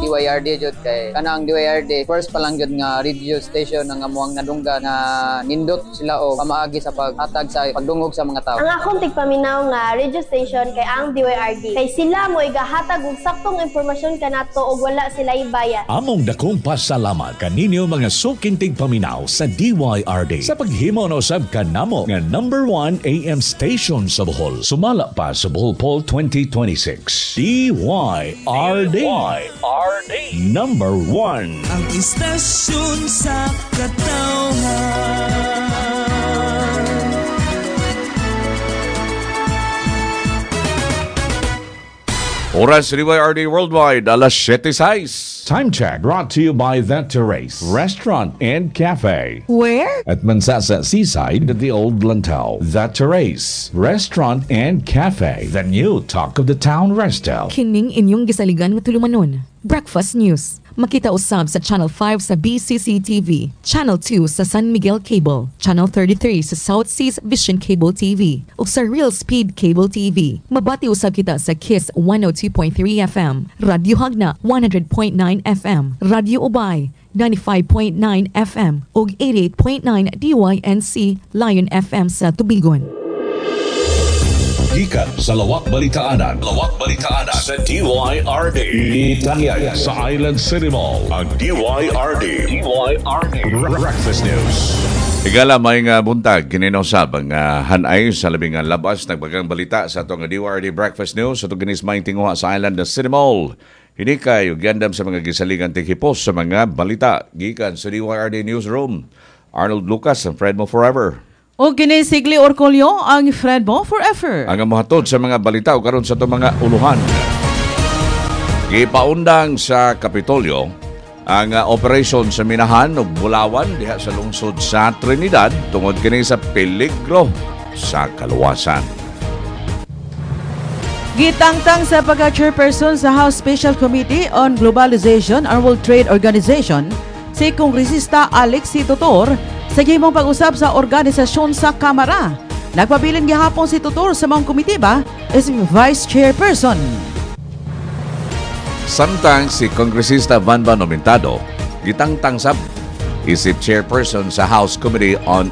DYRD jud kay kana ang DYRD first pa lang jud nga radio station nga amuang nadungga nga nindot sila o pamaagi sa paghatag sa pagdungog sa mga tao. Ang akong tigpaminaw nga radio station kay ang DYRD kay sila mo igahatag og saktong impormasyon kanato og wala sila ibayad. Among dakong pasalamat kaninyo mga sukintig paminaw sa DYRD sa paghimo na usab kanamo nga number 1 AM station sa Bohol. Sumala pa sa Bohol Poll 2026. DYRD. Number 1. Ang istasyon sa katawhan. Oras DYRD Worldwide, alas 7:06. Time check brought to you by The Terrace Restaurant and Cafe. Where? At Mansasa Seaside at the Old Lantau. The Terrace Restaurant and Cafe. The new talk of the town resto. Kining inyong gisaligan nga tulumanon. Breakfast News. Makita usab sa Channel 5 sa BCC TV, Channel 2 sa San Miguel Cable, Channel 33 sa South Seas Vision Cable TV, ug sa Real Speed Cable TV. Mabati usab kita sa Kiss 102.3 FM, Radyo Hagna 100.9 FM, Radyo Ubay 95.9 FM ug 88.9 DYNC Lion FM sa Tubigon. Gikan sa Lawak Balitaanan. Lawak Balitaanan sa DYRD. Italian sa Island City Mall. Ang DYRD. Breakfast News. Igala may nga buntag kininosab ang hanay sa labing nga labas nagbagang balita sa atong DYRD Breakfast News sa tuginis may tinguha sa Island City Mall. Hindi kayo gandam sa mga gisaligan tighipos sa mga balita gikan sa DYRD Newsroom. Arnold Lucas and Fred Mo Forever. O ginisigli Orcolio ang Fred Mo Forever. Ang mohatod sa mga balita o karon sa itong mga uluhan. Gipaundang sa Kapitolyo ang operasyon sa Minahan ug Bulawan diha sa lungsod sa Trinidad tungod kini sa peligro sa kaluwasan. Gitangtang sa pagka-chairperson sa House Special Committee on Globalization and World Trade Organization, si Kongresista Alex C. Tutor sa gimong pag-usap sa organisasyon sa Kamara. Nagpabilin gihapon si Tutor sa mga komitiba as Vice Chairperson. Samtang si Kongresista Van Nomentado gitangtang sab isip Chairperson sa House Committee on